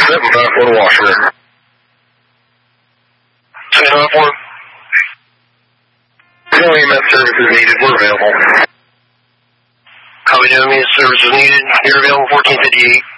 754 to Washington. 754. No EMS services needed. We're available. Copy, no EMS services needed. You're available 1458.